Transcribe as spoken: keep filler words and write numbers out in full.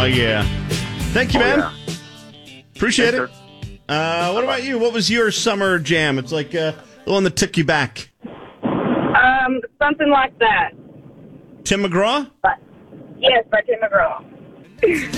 Oh, yeah. Thank you, Oh, man. yeah. Appreciate Thanks, it. Uh, what about you? What was your summer jam? It's like uh, the one that took you back. Um, something like that. Tim McGraw? But yes, by Tim McGraw.